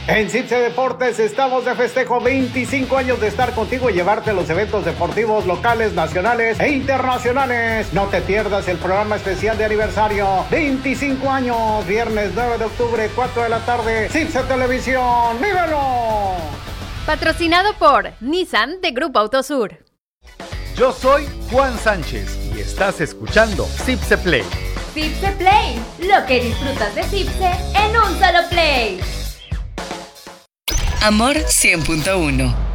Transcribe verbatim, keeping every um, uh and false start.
En Cipse Deportes estamos de festejo, veinticinco años de estar contigo y llevarte los eventos deportivos locales, nacionales e internacionales. No te pierdas el programa especial de aniversario, veinticinco años, viernes nueve de octubre, cuatro de la tarde, Cipse Televisión. ¡Vívelo! Patrocinado por Nissan de Grupo Autosur. Yo soy Juan Sánchez y estás escuchando Cipse Play. Cipse Play, lo que disfrutas de Cipse en un solo play. Amor cien punto uno.